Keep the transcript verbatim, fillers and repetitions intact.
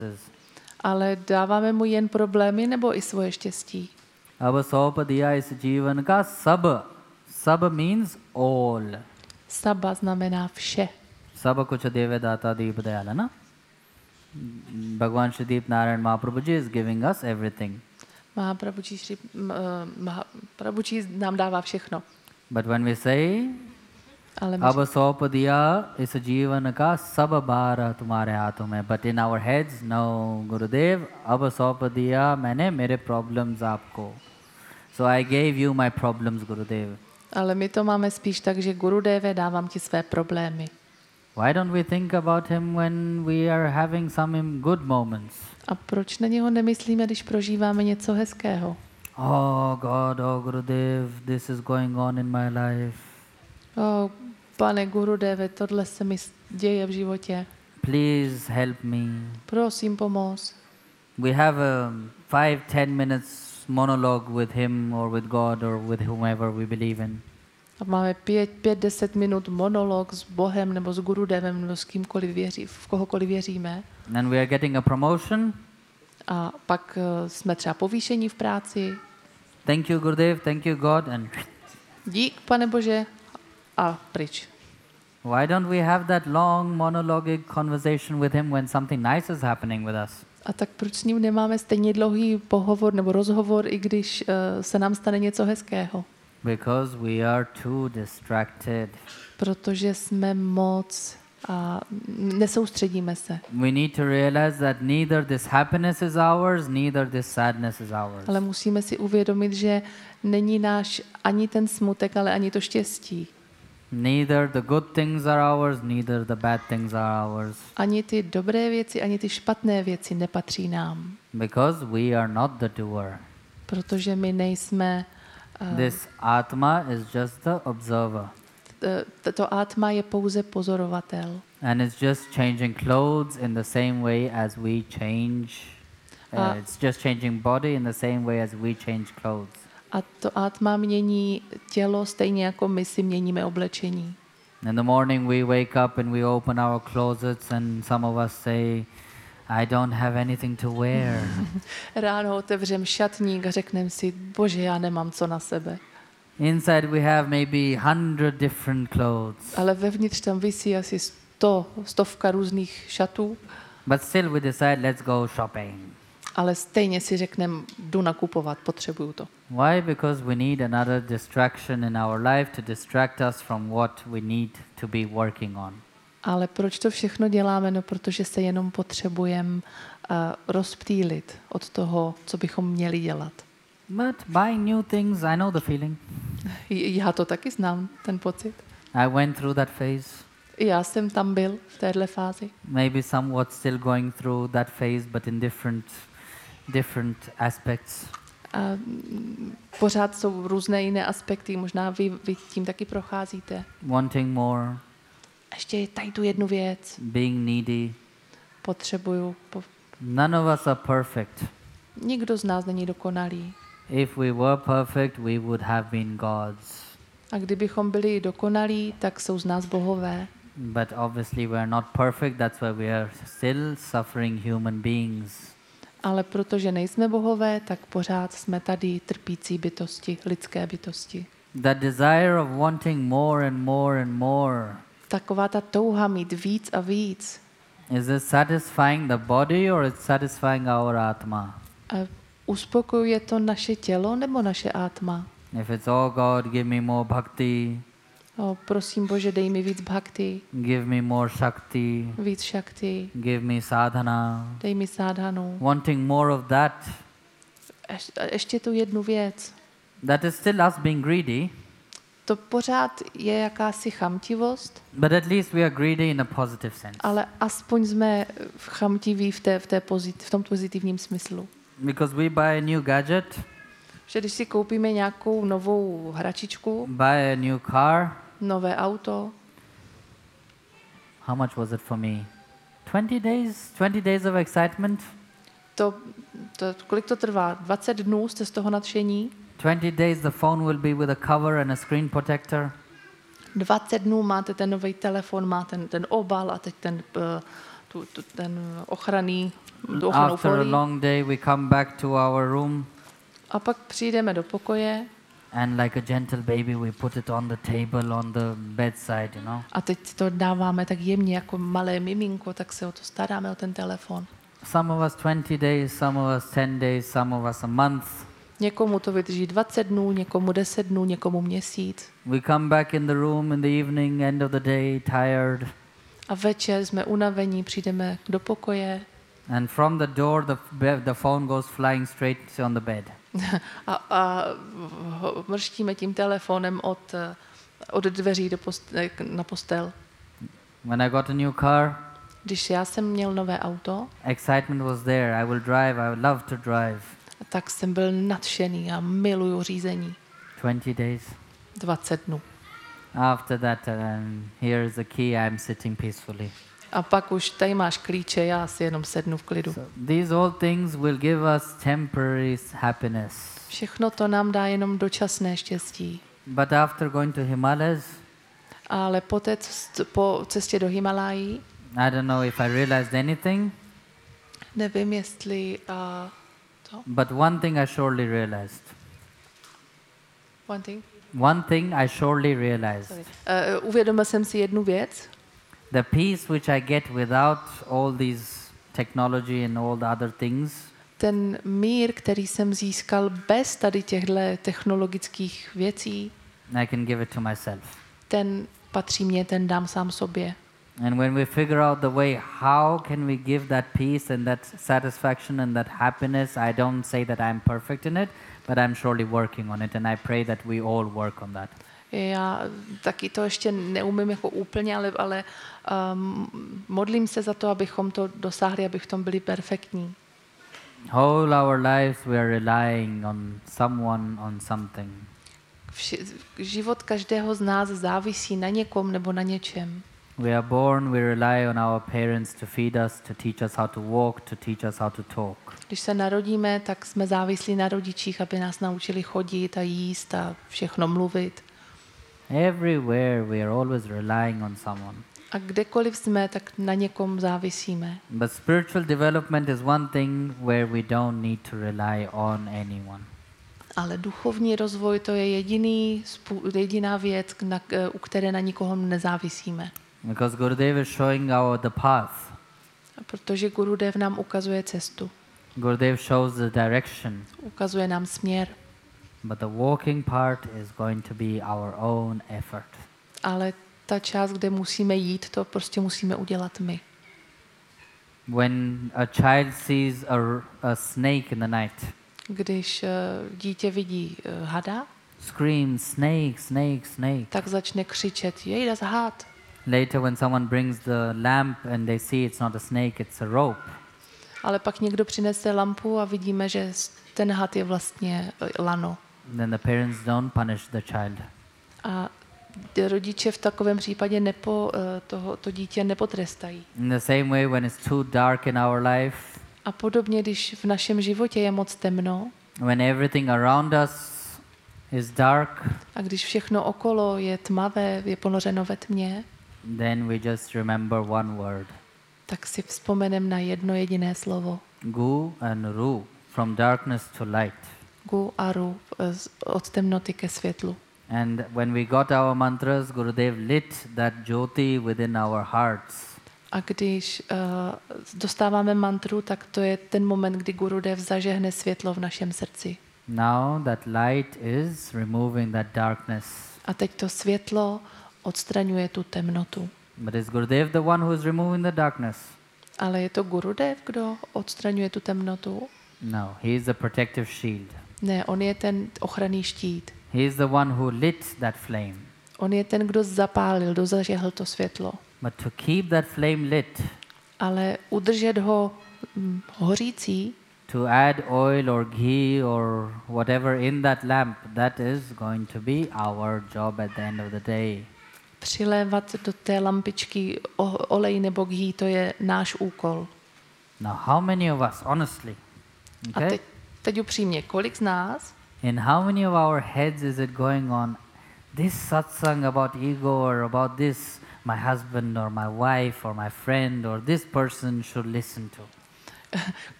Ale dáváme mu jen problémy nebo i svoje štěstí? अब सौंप दिया इस जीवन का सब, सब means all. Saba znamená vše. सब कुछ देवे दाता दीप दयाल है ना. भगवान श्री दीप नारायण महाप्रभु ji is giving us everything. Mahaprabhuji Shri, Mahaprabhuji nám dává všechno. But when we say Ale my, अब सौंप दिया इस जीवन का सब भार तुम्हारे हाथों में, but in our heads no, गुरुदेव अब सौंप दिया मैंने मेरे problems आपको, so I gave you my problems, Gurudev. ale my to máme spíš tak, že Gurudeve, dávám ti své problémy. Why don't we think about him when we are having some good moments? A proč na něho nemyslíme, když prožíváme něco hezkého? Oh God, oh Gurudev, this is going on in my life. O, pane Gurudeve, tohle se mi děje v životě. Please help me. Prosím, pomoz. We have a five, ten minutes monologue with him or with God or with whomever we believe in. A máme pět, pět, deset minut monolog s Bohem nebo s Gurudevem nebo s kýmkoliv věří, v kohokoliv věříme. And we are getting a promotion. A pak uh, jsme třeba povýšení v práci. Thank you, Gurudev, thank you, God. And Dík, pane Bože, a pryč. why don't we have that long monologic conversation with him when something nice is happening with us? A tak proč s ním nemáme stejně dlouhý pohovor nebo rozhovor, i když uh, se nám stane něco hezkého? Because we are too distracted. Protože jsme moc a nesoustředíme se. We need to realize that neither this happiness is ours, neither this sadness is ours. Ale musíme si uvědomit, že není náš ani ten smutek, ale ani to štěstí. Neither the good things are ours, neither the bad things are ours. Ani ty dobré věci, ani ty špatné věci nepatří nám. Because we are not the doer. Protože my nejsme... Uh, This Atma is just the observer. Tato Atma je pouze pozorovatel. And it's just changing clothes in the same way as we change. Uh, A- it's just changing body in the same way as we change clothes. A to Atma mění tělo stejně jako my si měníme oblečení. In the morning we wake up and we open our closets and some of us say, I don't have anything to wear. Ráno otevřem šatník a řekneme si, bože, já nemám co na sebe. Inside we have maybe hundred different clothes. Ale vevnitř tam visí asi sto, stovka různých šatů, But still we decide, let's go shopping. ale stejně si řekneme, jdu nakupovat, potřebuju to. Why? Because we need another distraction in our life to distract us from what we need to be working on. Ale proč to všechno děláme? No, protože se jenom potřebujeme uh, rozptýlit od toho, co bychom měli dělat. But buying new things, I know the feeling. J- Já to taky znám, ten pocit. I went through that phase. I já jsem tam byl v téhle fázi. Maybe somewhat still going through that phase, but in different, different aspects. A mm, pořád jsou různé jiné aspekty, možná vy, vy tím taky procházíte. Wanting more, Ještě tady tu jednu věc. being needy. Potřebuju. Po... None of us are perfect. Nikdo z nás není dokonalý. If we were perfect, we would have been gods. A kdybychom byli dokonalí, tak jsou z nás bohové. But obviously we are not perfect, that's why we are still suffering human beings. Ale protože nejsme bohové, tak pořád jsme tady trpící bytosti, lidské bytosti. That desire of wanting more and more and more, Taková ta touha mít víc a víc. is it satisfying the body or it's satisfying our Atma? A uspokojuje to naše tělo nebo naše átma? If it's, oh God, give me more bhakti, O, prosím Bože, dej mi víc bhakti, give me more shakti, víc šakti, give me sadhana, dej mi sádhanu. wanting more of that, Ješ, a ještě tu jednu věc. that is still us being greedy, To pořád je jakási chamtivost, but at least we are greedy in a positive sense. ale aspoň jsme chamtiví v, té, v, té pozit, v tom pozitivním smyslu. Because we buy a new gadget, Že když si koupíme nějakou novou hračičku, buy a new car, nové auto, how much was it for me? twenty days? twenty days of excitement? to, to, kolik to trvá? dvacet dnů jste z toho nadšení? twenty days the phone will be with a cover and a screen protector. dvacet dnů máte ten nový telefon, má ten, ten obal a teď ten, uh, tu, tu, ten ochranný, tu ochrannou After a folii. long day, we come back to our room, A pak přijdeme do pokoje and like a gentle baby, we put it on the table, on the bedside, you know. a teď si to dáváme tak jemně jako malé miminko, tak se o to staráme, o ten telefon. Some of us twenty days, some of us ten days, some of us a month. Někomu to vydrží dvacet dnů, někomu deset dnů, někomu měsíc. We come back in the room in the evening, end of the day, tired. A večer jsme unavení, přijdeme do pokoje And from the door, the, be- the phone goes flying straight on the bed. a, a ho- mrštíme tím telefonem od, eh, od dveří do post, eh, k- na postel. When I got a new car, Když já jsem měl nové auto, excitement was there. I will drive. I would love to drive. tak jsem byl nadšený a miluju řízení. twenty days. dvacet dnů. After that, um, here's the key. I'm sitting peacefully. A pak už tady máš klíče, já si jenom sednu v klidu. So these all things will give us temporary s- happiness. Všechno to nám dá jenom dočasné štěstí. But after going to Himalayas, Ale po, té cest, po cestě do Himalají, I don't know if I realized anything, nevím, jestli... Uh, to? but one thing I surely realized. One thing? One thing I surely realized. Sorry. Uh, uvědomil jsem si jednu věc. The peace which I get without all these technology and all the other things Ten mír, který jsem získal bez tady těchto technologických věcí, I can give it to myself. ten patří mně, ten dám sám sobě. And when we figure out the way how can we give that peace and that satisfaction and that happiness, I don't say that I'm perfect in it, but I'm surely working on it, and I pray that we all work on that. Já taky to ještě neumím jako úplně, ale, ale um, modlím se za to, abychom to dosáhli, aby v tom byli perfektní. Whole our lives we are relying on someone, on something. Vši, život každého z nás závisí na někom nebo na něčem. We are born, we rely on our parents to feed us, to teach us how to walk, to teach us how to talk. Když se narodíme, tak jsme závislí na rodičích, aby nás naučili chodit a jíst a všechno mluvit. Everywhere we are always relying on someone. A kdekoliv jsme, tak na někom závisíme. But spiritual development is one thing where we don't need to rely on anyone. Ale duchovní rozvoj to je jediný, spů- jediná věc, na, k- u které na nikoho nezávisíme. Because Gurudev is showing our the path. A protože Gurudev nám ukazuje cestu, Gurudev shows the direction. ukazuje nám směr, But the walking part is going to be our own effort. ale ta část, kde musíme jít, to prostě musíme udělat my. When a child sees a, r- a snake in the night, Když uh, dítě vidí uh, hada, screams, snake, snake, snake. tak začne křičet, jej, das had. Later when someone brings the lamp and they see it's not a snake, it's a rope. Ale pak někdo přinese lampu a vidíme, že s- ten had je vlastně eh, lano. Then the parents don't punish the child. A ty rodiče v takovém případě nepo, eh, toho, to dítě nepotrestají. In the same way, when it's too dark in our life, A podobně, když v našem životě je moc temno when everything around us is dark, a když všechno okolo je tmavé, je ponořeno ve tmě, then we just remember one word. tak si vzpomenem na jedno jediné slovo. Gu and Ru, from darkness to light. Gu a Ru, eh, z- od temnoty ke světlu. And when we got our mantras, Gurudev lit that jyoti within our hearts. A když uh, dostáváme mantru, tak to je ten moment, kdy Gurudev zažehne světlo v našem srdci. Now that light is removing that darkness. A teď to světlo odstraňuje tu temnotu. But is Gurudev the one who is removing the darkness? Ale je to Gurudev, kdo odstraňuje tu temnotu? No, he is the protective shield. Ne, on je ten ochranný štít. He is the one who lit that flame. On je ten, kdo zapálil, kdo zažehl to světlo. But to keep that flame lit, Ale udržet ho hm, hořící, to add oil or ghee or whatever in that lamp, that is going to be our job at the end of the day. přilévat do té lampičky o- olej nebo ghee, to je náš úkol. Now, how many of us, honestly, A okay, teď, teď upřímně, kolik z nás, in how many of our heads is it going on, this satsang about ego or about this, my husband or my wife or my friend or this person should listen to.